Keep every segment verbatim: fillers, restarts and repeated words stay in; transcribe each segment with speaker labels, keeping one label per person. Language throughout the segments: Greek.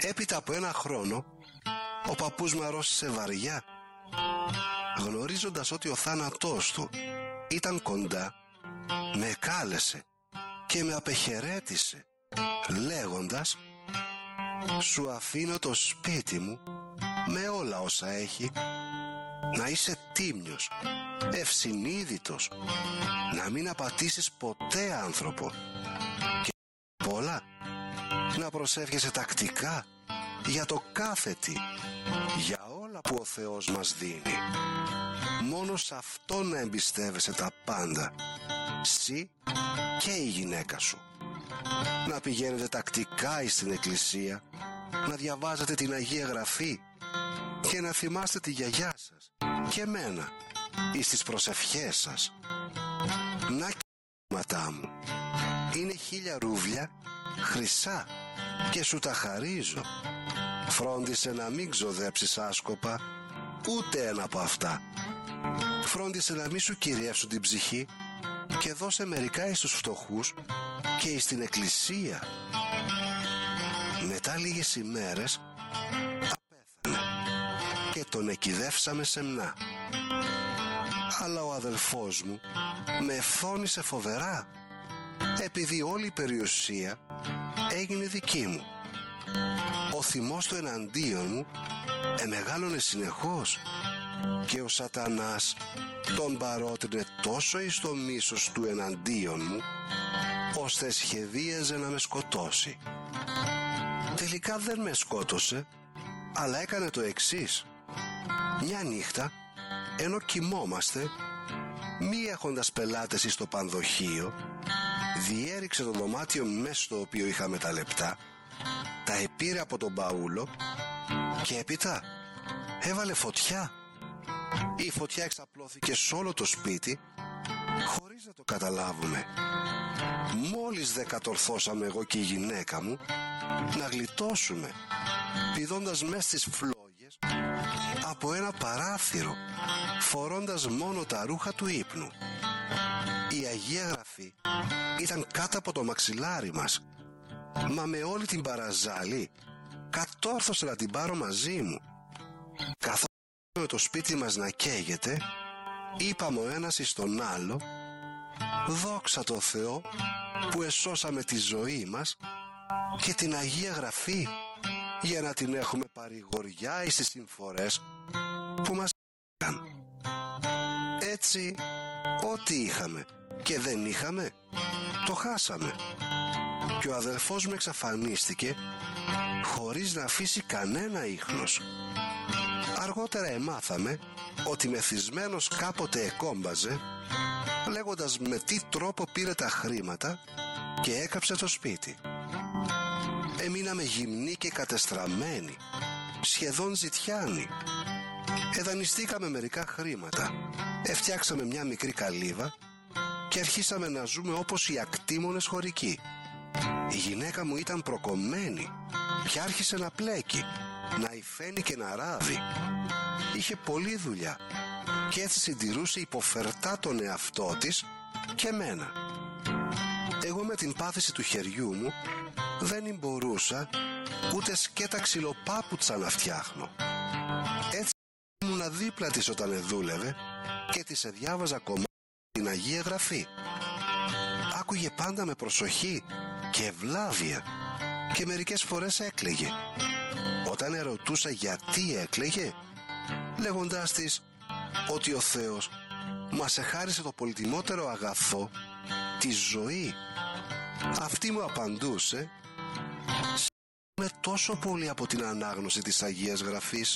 Speaker 1: Έπειτα από ένα χρόνο ο παππούς μου αρρώστησε βαριά. Γνωρίζοντας ότι ο θάνατός του ήταν κοντά, με κάλεσε και με απεχαιρέτησε λέγοντας: «Σου αφήνω το σπίτι μου με όλα όσα έχει, να είσαι τίμιος, ευσυνείδητος, να μην απατήσεις ποτέ άνθρωπο και πολλά, να προσεύχεσαι τακτικά για το κάθε τι, για όλα που ο Θεός μας δίνει. Μόνο σε αυτό να εμπιστεύεσαι τα πάντα, συ και η γυναίκα σου. Να πηγαίνετε τακτικά εις την εκκλησία, να διαβάζετε την Αγία Γραφή και να θυμάστε τη γιαγιά σας και εμένα εις τις προσευχές σας. Να κύματά μου, είναι χίλια ρούβλια χρυσά και σου τα χαρίζω. Φρόντισε να μην ξοδέψεις άσκοπα ούτε ένα από αυτά. Φρόντισε να μην σου κυριεύσουν την ψυχή και δώσε μερικά εις τους φτωχούς και εις την εκκλησία». Μετά λίγες ημέρες απέθανε και τον εκηδεύσαμε σεμνά. Αλλά ο αδελφός μου με φθόνησε φοβερά, επειδή όλη η περιουσία έγινε δική μου. Ο θυμός του εναντίον μου εμεγάλωνε συνεχώς και ο σατανάς τον παρότρινε τόσο εις το μίσος του εναντίον μου, ώστε σχεδίαζε να με σκοτώσει. Τελικά δεν με σκότωσε, αλλά έκανε το εξής. Μια νύχτα, ενώ κοιμόμαστε, μη έχοντας πελάτες εις το πανδοχείο, διέριξε το δωμάτιο μέσα στο οποίο είχαμε τα λεπτά, τα επήρε από τον μπαούλο και έπειτα έβαλε φωτιά. Η φωτιά εξαπλώθηκε σε όλο το σπίτι χωρίς να το καταλάβουμε. Μόλις δε κατορθώσαμε εγώ και η γυναίκα μου να γλιτώσουμε, πηδώντας μες στις φλόγες από ένα παράθυρο, φορώντας μόνο τα ρούχα του ύπνου. Η Αγία Γραφή ήταν κάτω από το μαξιλάρι μας, μα με όλη την παραζάλη κατόρθωσα να την πάρω μαζί μου. Καθώς με το σπίτι μας να καίγεται, είπαμε ο ένας εις τον άλλο: «Δόξα τω Θεώ που εσώσαμε τη ζωή μας και την Αγία Γραφή, για να την έχουμε παρηγοριά εις τις συμφορές που μας έκαναν». Έτσι, ό,τι είχαμε και δεν είχαμε, το χάσαμε. Και ο αδελφός μου εξαφανίστηκε χωρίς να αφήσει κανένα ίχνος. Αργότερα εμάθαμε ότι μεθυσμένος κάποτε εκόμπαζε, λέγοντας με τι τρόπο πήρε τα χρήματα και έκαψε το σπίτι. Εμείναμε γυμνοί και κατεστραμμένοι, σχεδόν ζητιάνοι. Εδανιστήκαμε μερικά χρήματα, εφτιάξαμε μια μικρή καλύβα και αρχίσαμε να ζούμε όπως οι ακτήμονες χωρικοί. Η γυναίκα μου ήταν προκομμένη και άρχισε να πλέκει, να υφαίνει και να ράβει. Είχε πολλή δουλειά και έτσι συντηρούσε υποφερτά τον εαυτό της και εμένα. Εγώ με την πάθηση του χεριού μου δεν μπορούσα ούτε σκέτα ξυλοπάπουτσα να φτιάχνω. Έτσι ήμουνα δίπλα της όταν δούλευε και της διάβαζα κομμάτια την Αγία Γραφή. Άκουγε πάντα με προσοχή και ευλάβεια και μερικές φορές έκλαιγε. Όταν ερωτούσα γιατί έκλαιγε, λέγοντάς της ότι ο Θεός μας εχάρισε το πολυτιμότερο αγαθό, τη ζωή, αυτή μου απαντούσε: «Με τόσο πολύ από την ανάγνωση της Αγίας Γραφής».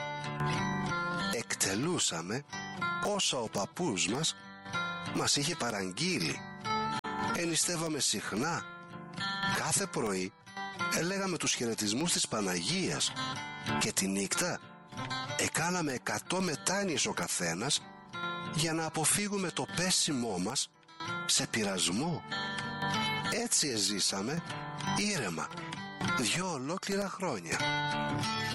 Speaker 1: Εκτελούσαμε όσα ο παππούς μας μας είχε παραγγείλει. Ενιστεύαμε συχνά. Κάθε πρωί ελέγαμε τους χαιρετισμούς της Παναγίας και τη νύχτα εκάναμε εκατό μετάνοιες ο καθένας για να αποφύγουμε το πέσιμό μας σε πειρασμό. Έτσι εζήσαμε ήρεμα δυο ολόκληρα χρόνια.